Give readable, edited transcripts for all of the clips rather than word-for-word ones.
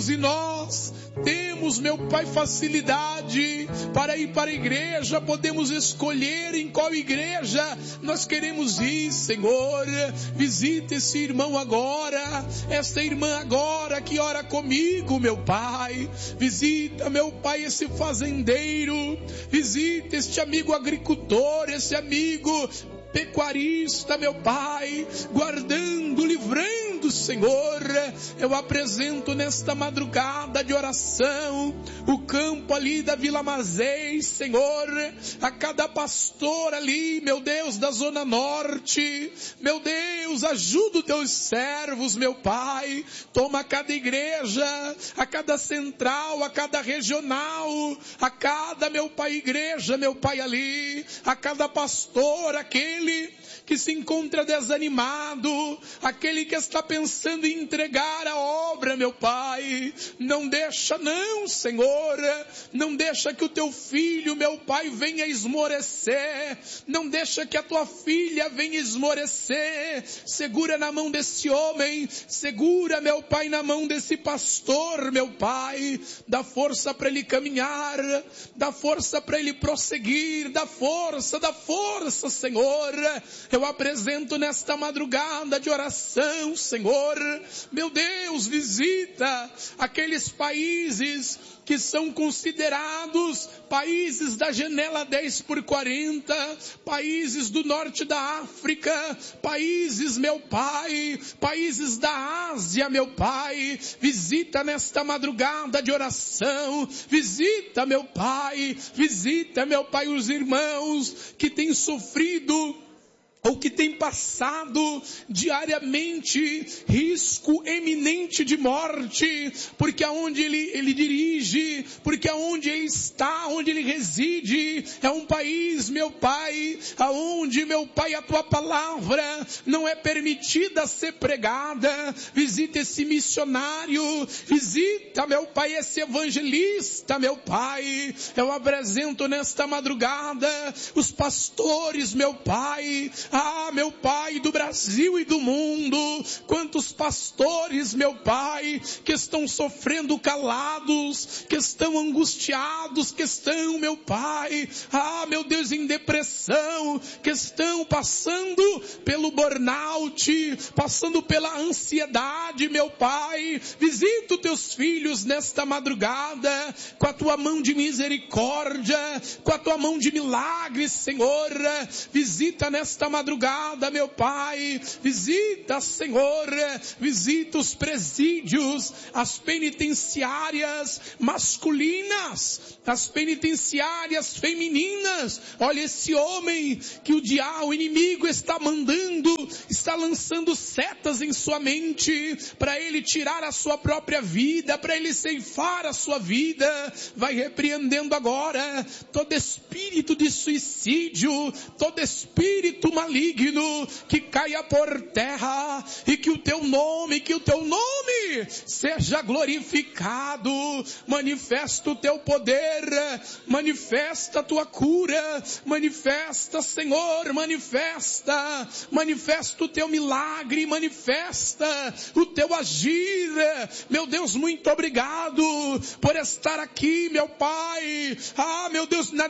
Deus, e nós temos, meu Pai, facilidade para ir para a igreja, podemos escolher em qual igreja nós queremos ir, Senhor. Visita esse irmão agora, esta irmã agora que ora comigo, meu Pai. Visita, meu Pai, esse fazendeiro, visita este amigo agricultor, esse amigo pecuarista, meu Pai, guardando, livrando, Senhor. Eu apresento nesta madrugada de oração o campo ali da Vila Mazéis, Senhor, a cada pastor ali, meu Deus, da Zona Norte, meu Deus, ajuda os teus servos, meu Pai, toma cada igreja, a cada central, a cada regional, a cada, meu Pai, igreja, meu Pai, ali, a cada pastor, aquele que se encontra desanimado, aquele que está pensando em entregar a obra, meu Pai, não deixa não, Senhor, não deixa que o teu filho, meu Pai, venha esmorecer, não deixa que a tua filha venha esmorecer, segura na mão desse homem, segura, meu Pai, na mão desse pastor, meu Pai, dá força para ele caminhar, dá força para ele prosseguir, dá força, Senhor. Eu apresento nesta madrugada de oração, Senhor, meu Deus, visita aqueles países que são considerados países da janela 10x40, países do norte da África, países, meu Pai, países da Ásia, meu Pai, visita nesta madrugada de oração, visita, meu Pai, os irmãos que têm sofrido ou que tem passado diariamente risco eminente de morte, porque aonde ele dirige, porque aonde ele está, onde ele reside, é um país, meu Pai, aonde, meu Pai, a tua palavra não é permitida ser pregada. Visita esse missionário, visita, meu Pai, esse evangelista, meu Pai. Eu apresento nesta madrugada os pastores, meu Pai, meu Pai, do Brasil e do mundo, quantos pastores, meu Pai, que estão sofrendo calados, que estão angustiados, que estão, meu Pai, meu Deus, em depressão, que estão passando pelo burnout, passando pela ansiedade, meu Pai. Visita os teus filhos nesta madrugada, com a tua mão de misericórdia, com a tua mão de milagres, Senhor. Visita nesta madrugada, meu Pai, visita, Senhor, visita os presídios, as penitenciárias masculinas, as penitenciárias femininas. Olha esse homem que o inimigo está mandando, está lançando setas em sua mente, para ele tirar a sua própria vida, para ele ceifar a sua vida. Vai repreendendo agora todo espírito de suicídio, todo espírito maligno, que caia por terra, e que o teu nome seja glorificado. Manifesta o teu poder, manifesta a tua cura, manifesta, Senhor, manifesta o teu milagre, manifesta o teu agir. Meu Deus, muito obrigado por estar aqui, meu Pai, meu Deus, na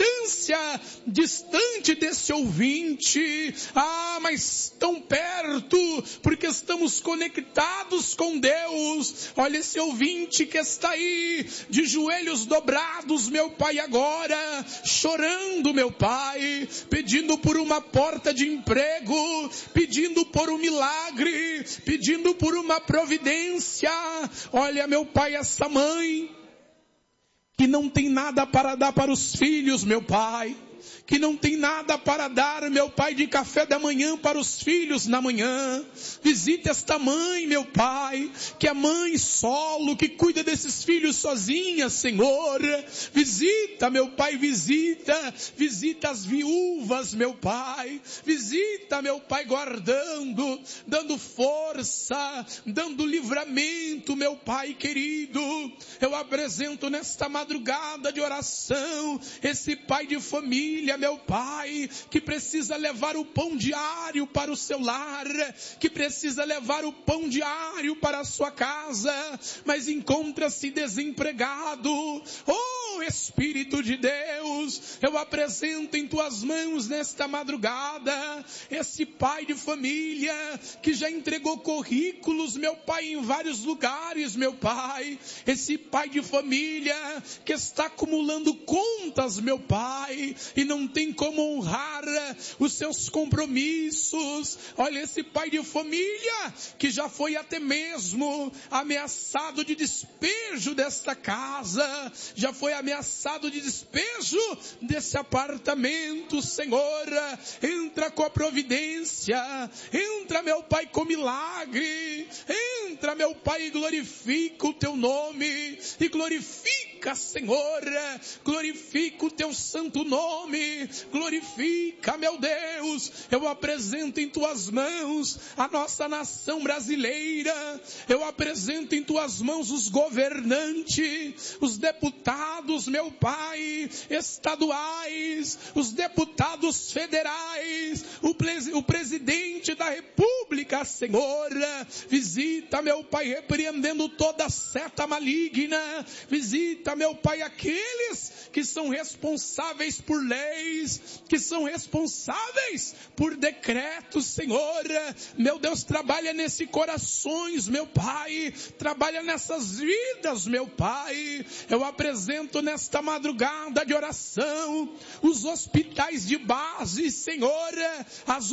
distante desse ouvinte, mas tão perto, porque estamos conectados com Deus. Olha esse ouvinte que está aí, de joelhos dobrados, meu Pai, agora, chorando, meu Pai, pedindo por uma porta de emprego, pedindo por um milagre, pedindo por uma providência. Olha, meu Pai, essa mãe que não tem nada para dar para os filhos, meu Pai, que não tem nada para dar, meu Pai, de café da manhã para os filhos na manhã. Visita esta mãe, meu Pai, que é mãe solo, que cuida desses filhos sozinha, Senhor. Visita, meu Pai, visita as viúvas, meu Pai. Visita, meu Pai, guardando, dando força, dando livramento, meu Pai querido. Eu apresento nesta madrugada de oração esse pai de família, família, meu Pai, que precisa levar o pão diário para o seu lar, que precisa levar o pão diário para a sua casa, mas encontra-se desempregado. Oh, Espírito de Deus, eu apresento em tuas mãos nesta madrugada esse pai de família que já entregou currículos, meu Pai, em vários lugares, meu Pai. Esse pai de família que está acumulando contas, meu Pai, e não tem como honrar os seus compromissos. Olha, esse pai de família que já foi até mesmo ameaçado de despejo desta casa, já foi ameaçado de despejo desse apartamento. Senhor, entra com a providência, entra, meu Pai, com milagre, entra, meu Pai, e glorifica o teu nome, e glorifica, Senhor, glorifica o teu santo nome, glorifica, meu Deus. Eu apresento em tuas mãos a nossa nação brasileira, eu apresento em tuas mãos os governantes, os deputados, meu Pai, estaduais, os deputados federais, o presidente da República, Senhor. Visita, meu Pai, repreendendo toda seta maligna. Visita, meu Pai, aqueles que são responsáveis por leis, que são responsáveis por decretos, Senhor. Meu Deus, trabalha nesses corações, meu Pai, trabalha nessas vidas, meu Pai. Eu apresento nesta madrugada de oração os hospitais de base, Senhor, as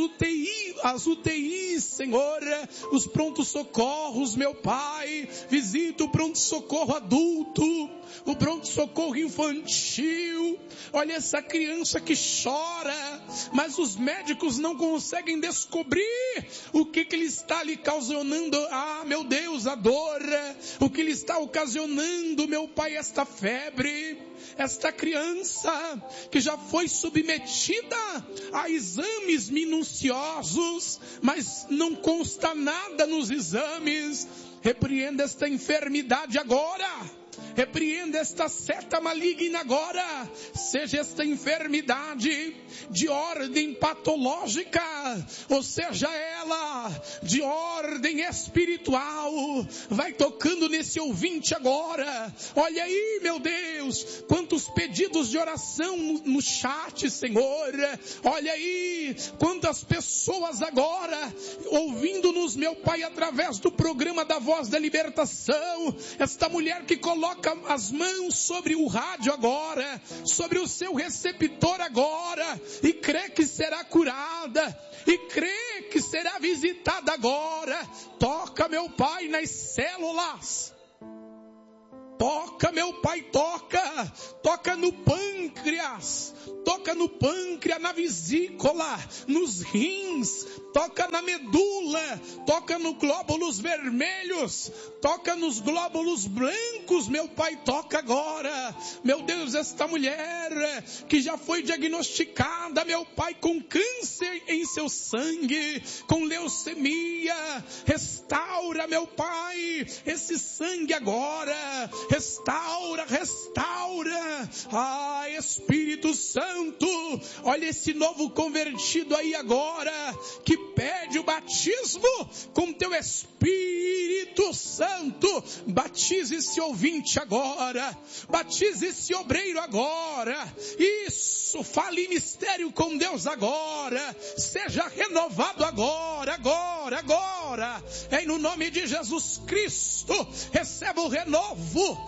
UTIs, Senhor, os pronto-socorros, meu Pai. Visita o pronto-socorro adulto, o pronto-socorro infantil. Olha essa criança que chora, mas os médicos não conseguem descobrir o que ele está ali ocasionando. Ah, meu Deus, a dor, o que ele está ocasionando, meu Pai, esta febre. Esta criança que já foi submetida a exames minuciosos, mas não consta nada nos exames. Repreenda esta enfermidade agora. Repreenda esta seta maligna agora. Seja esta enfermidade de ordem patológica, ou seja ela de ordem espiritual. Vai tocando nesse ouvinte agora. Olha aí, meu Deus, quantos pedidos de oração no chat, Senhor. Olha aí, quantas pessoas agora ouvindo-nos, meu Pai, através do programa da Voz da Libertação. Esta mulher que coloca as mãos sobre o rádio agora, sobre o seu receptor agora, e crê que será curada, e crê que será visitada agora. Toca, meu Pai, nas células. Toca, meu Pai, toca no pâncreas, na vesícula, nos rins, toca na medula, toca nos glóbulos vermelhos, toca nos glóbulos brancos, meu Pai, toca agora. Meu Deus, esta mulher que já foi diagnosticada, meu Pai, com câncer em seu sangue, com leucemia, restaura, meu Pai, esse sangue agora. Restaura. Ah, Espírito Santo, olha esse novo convertido aí agora, que pede o batismo com teu Espírito Santo. Batize esse ouvinte agora, batize esse obreiro agora. Isso, fale mistério com Deus agora. Seja renovado agora. É no nome de Jesus Cristo. Receba o renovo.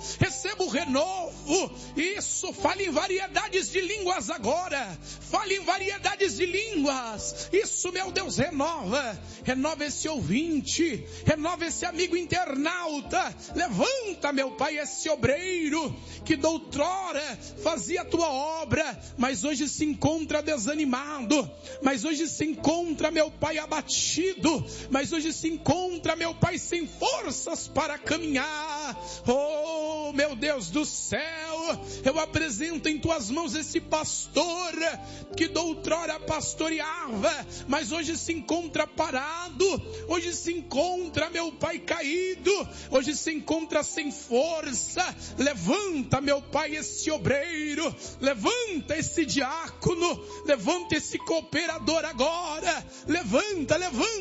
Isso, fale em variedades de línguas agora. Fale em variedades de línguas. Isso, meu Deus, renova esse ouvinte, renova esse amigo internauta. Levanta, meu Pai, esse obreiro que doutrora fazia a tua obra, mas hoje se encontra desanimado, mas hoje se encontra, meu Pai, abatido, mas hoje se encontra, meu Pai, sem forças para caminhar. Oh, meu Deus do céu, Eu apresento em tuas mãos esse pastor que doutrora pastoreava, mas hoje se encontra parado, hoje se encontra, meu Pai, caído, hoje se encontra sem força. Levanta, meu Pai, esse obreiro, levanta esse diácono, levanta esse cooperador agora, levanta,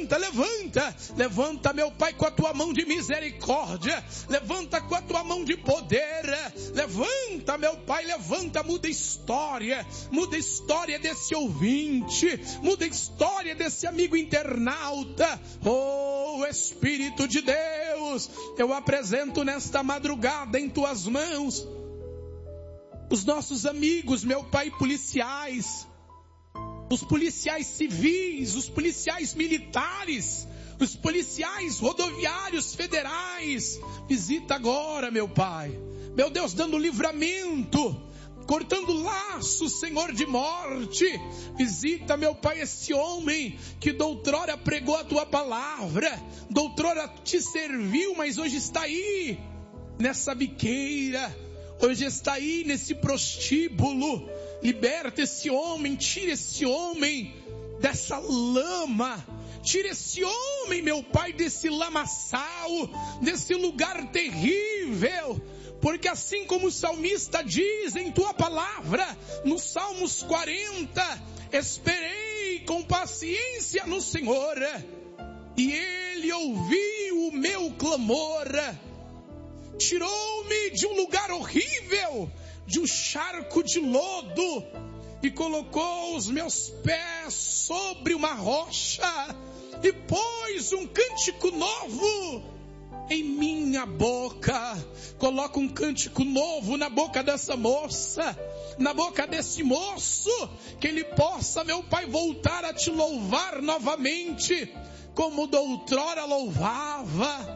meu Pai, com a tua mão de misericórdia, levanta com a tua mão de poder, levanta, meu Pai, levanta, muda a história desse ouvinte, muda a história desse amigo internauta. Oh, Espírito de Deus, eu apresento nesta madrugada em tuas mãos os nossos amigos, meu Pai, policiais, os policiais civis, os policiais militares, os policiais rodoviários federais. Visita agora, meu Pai, meu Deus, dando livramento, cortando laços, Senhor, de morte. Visita, meu Pai, esse homem que doutrora pregou a tua palavra, doutrora te serviu, mas hoje está aí nessa biqueira, hoje está aí nesse prostíbulo. Liberta esse homem, tira esse homem dessa lama, tira esse homem, meu Pai, desse lamaçal, desse lugar terrível. Porque assim como o salmista diz em tua palavra, no Salmos 40, esperei com paciência no Senhor, e Ele ouviu o meu clamor, tirou-me de um lugar horrível, de um charco de lodo, e colocou os meus pés sobre uma rocha, e pôs um cântico novo em minha boca. Coloca um cântico novo na boca dessa moça, na boca desse moço, que ele possa, meu Pai, voltar a te louvar novamente, como doutrora louvava.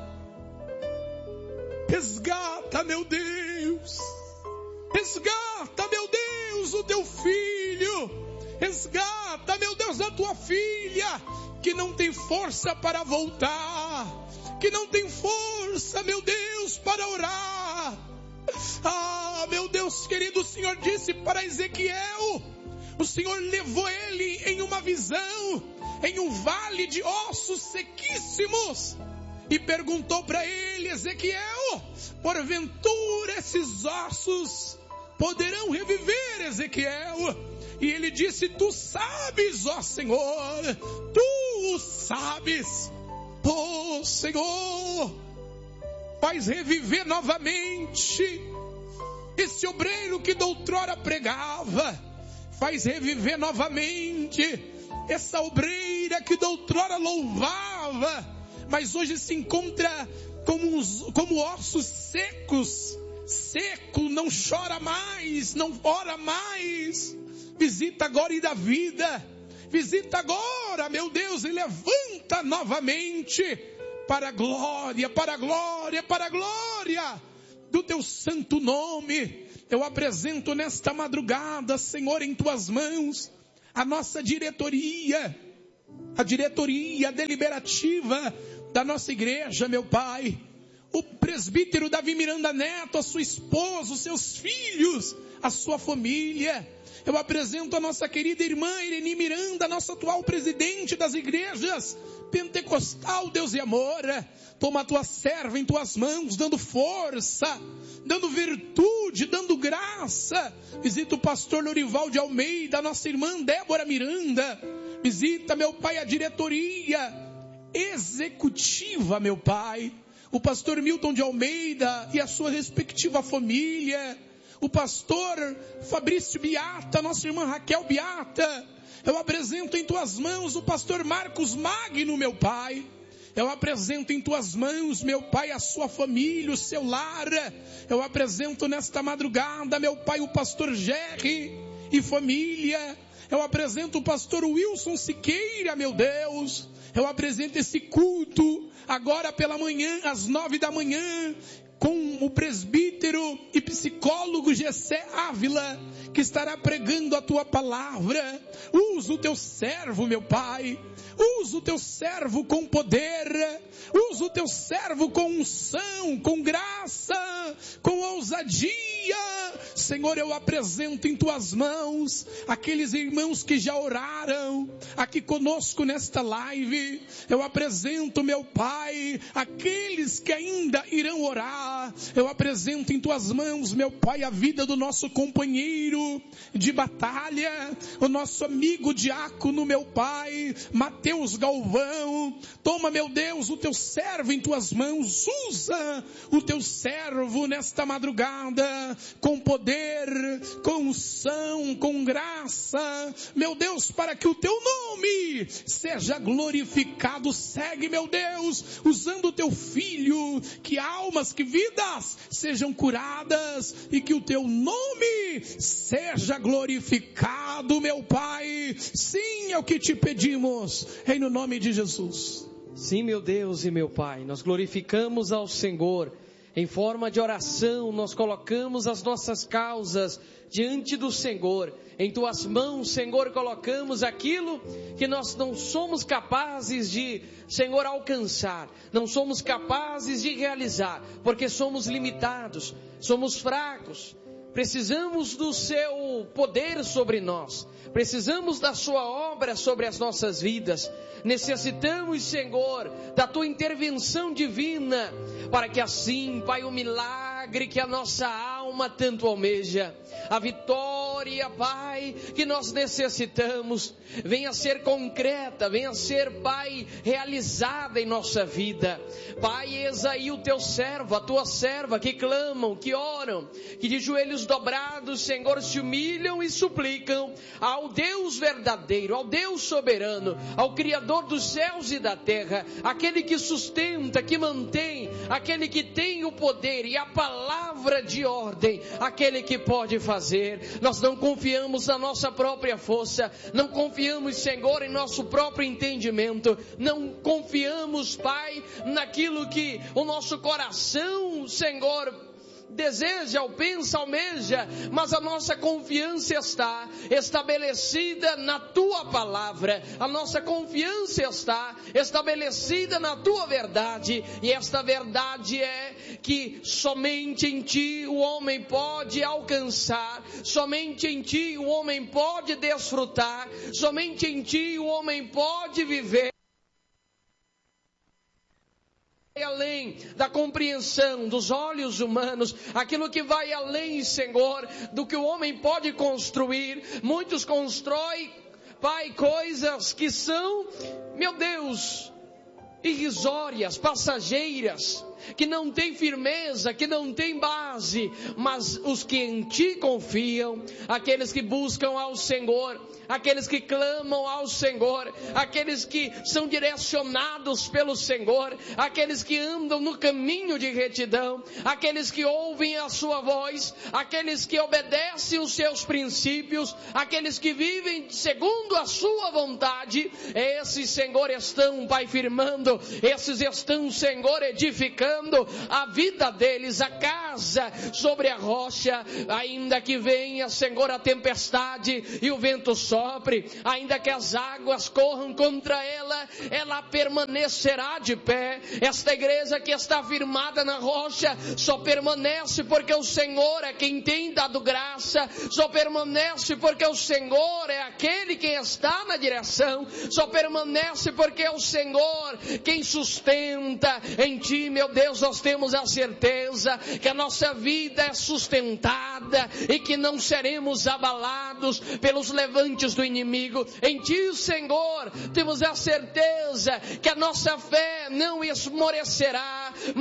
Resgata, meu Deus, resgata, meu Deus, o teu filho, resgata, meu Deus, a tua filha, que não tem força para voltar, que não tem força, meu Deus, para orar. Ah, meu Deus querido, o Senhor disse para Ezequiel, o Senhor levou ele em uma visão, em um vale de ossos sequíssimos, e perguntou para ele: Ezequiel, porventura esses ossos poderão reviver, Ezequiel? E ele disse: tu sabes, ó Senhor, tu sabes. Oh Senhor, faz reviver novamente esse obreiro que doutrora pregava, faz reviver novamente essa obreira que doutrora louvava, mas hoje se encontra como ossos secos, seco, não chora mais, não ora mais. Visita agora e dá vida, visita agora, meu Deus, e levanta novamente para a glória, para a glória, para a glória do teu santo nome. Eu apresento nesta madrugada, Senhor, em tuas mãos a nossa diretoria, a diretoria deliberativa da nossa igreja, meu Pai, o presbítero Davi Miranda Neto, a sua esposa, os seus filhos, a sua família. Eu apresento a nossa querida irmã Irene Miranda, nossa atual presidente das igrejas pentecostal, Deus e amor. Toma a tua serva em tuas mãos, dando força, dando virtude, dando graça. Visita o pastor Lorival de Almeida, nossa irmã Débora Miranda. Visita, meu Pai, a diretoria executiva, meu Pai, o pastor Milton de Almeida e a sua respectiva família, o pastor Fabrício Biata, nossa irmã Raquel Biata. Eu apresento em tuas mãos o pastor Marcos Magno, meu Pai. Eu apresento em tuas mãos, meu Pai, a sua família, o seu lar. Eu apresento nesta madrugada, meu Pai, o pastor Jerry e família. Eu apresento o pastor Wilson Siqueira, meu Deus. Eu apresento esse culto agora pela manhã, às 9 da manhã, com o presbítero e psicólogo Gessé Ávila, que estará pregando a tua palavra. Usa o teu servo, meu Pai. Usa o teu servo com poder. Usa o teu servo com unção, com graça, com ousadia. Senhor, eu apresento em tuas mãos aqueles irmãos que já oraram aqui conosco nesta live. Eu apresento, meu Pai, aqueles que ainda irão orar. Eu apresento em tuas mãos, meu Pai, a vida do nosso companheiro de batalha, o nosso amigo diácono, meu Pai, Mateus Galvão. Toma, meu Deus, o teu servo em tuas mãos. Usa o teu servo nesta madrugada com poder, com unção, com graça, meu Deus, para que o teu nome seja glorificado. Segue, meu Deus, usando o teu filho, que almas, que vidas sejam curadas e que o teu nome seja glorificado, meu Pai. Sim, é o que te pedimos, em no nome de Jesus. Sim, meu Deus e meu Pai, nós glorificamos ao Senhor. Em forma de oração, nós colocamos as nossas causas diante do Senhor. Em tuas mãos, Senhor, colocamos aquilo que nós não somos capazes de, Senhor, alcançar. Não somos capazes de realizar, porque somos limitados, somos fracos. Precisamos do seu poder sobre nós. Precisamos da sua obra sobre as nossas vidas. Necessitamos, Senhor, da tua intervenção divina, para que assim, Pai, o milagre que a nossa alma tanto almeja, a vitória, Pai, que nós necessitamos, venha ser concreta, venha ser, Pai, realizada em nossa vida. Pai, eis aí o teu servo, a tua serva, que clamam, que oram, que de joelhos dobrados, Senhor, se humilham e suplicam ao Deus verdadeiro, ao Deus soberano, ao Criador dos céus e da terra, aquele que sustenta, que mantém, aquele que tem o poder e a palavra de ordem, aquele que pode fazer. Nós não confiamos na nossa própria força, não confiamos, Senhor, em nosso próprio entendimento, não confiamos, Pai, naquilo que o nosso coração, Senhor, deseja, ou pensa, almeja, mas a nossa confiança está estabelecida na tua palavra, a nossa confiança está estabelecida na tua verdade, e esta verdade é que somente em ti o homem pode alcançar, somente em ti o homem pode desfrutar, somente em ti o homem pode viver além da compreensão dos olhos humanos, aquilo que vai além, Senhor, do que o homem pode construir. Muitos constroem, Pai, coisas que são, meu Deus, irrisórias, passageiras, que não tem firmeza, que não tem base, mas os que em ti confiam, aqueles que buscam ao Senhor, aqueles que clamam ao Senhor, aqueles que são direcionados pelo Senhor, aqueles que andam no caminho de retidão, aqueles que ouvem a sua voz, aqueles que obedecem os seus princípios, aqueles que vivem segundo a sua vontade, esses, Senhor, estão, Pai, firmando, esses estão, Senhor, edificando a vida deles, a casa sobre a rocha. Ainda que venha, Senhor, a tempestade e o vento sopre, ainda que as águas corram contra ela, ela permanecerá de pé. Esta igreja que está firmada na rocha só permanece porque o Senhor é quem tem dado graça, só permanece porque o Senhor é aquele quem está na direção, só permanece porque é o Senhor quem sustenta. Em ti, meu Deus, nós temos a certeza que a nossa vida é sustentada e que não seremos abalados pelos levantes do inimigo. Em ti, Senhor, temos a certeza que a nossa fé não esmorecerá,